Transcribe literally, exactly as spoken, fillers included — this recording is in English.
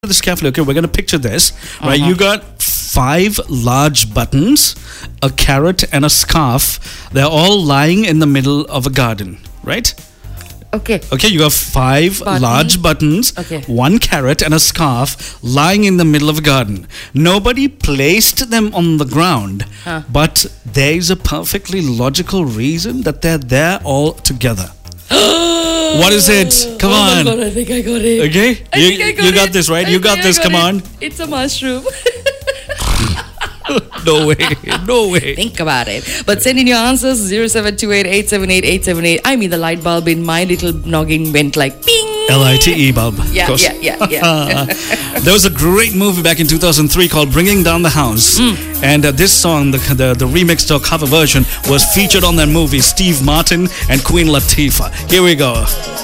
this carefully. Okay, we're going to picture this. Right, Uh-huh. you got five large buttons, a carrot, and a scarf. They're all lying in the middle of a garden. Right? Okay. Okay, you have five Button. large buttons, Okay. one carrot, and a scarf lying in the middle of a garden. Nobody placed them on the ground, Huh. but there is a perfectly logical reason that they're there all together. What is it? Come oh on. my God, I think I got it. Okay? I you think I got you got it. this, right? I you think got I this. Come it. on. It's a mushroom. No way. No way. Think about it. But send in your answers zero seven two eight, eight seven eight, eight seven eight. I mean, the light bulb in my little noggin went like ping. L I T E bulb. Yeah, of course. yeah, yeah, yeah. There was a great movie back in two thousand three called Bringing Down the House. And uh, this song, the, the, the remixed or cover version, was featured on that movie, Steve Martin and Queen Latifah. Here we go.